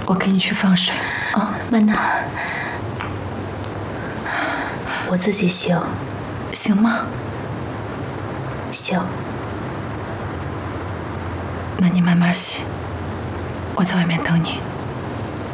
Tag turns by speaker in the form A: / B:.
A: 我给你去放水啊。
B: 曼娜，我自己行，
A: 行吗？
B: 行。
A: 那你慢慢洗，我在外面等你。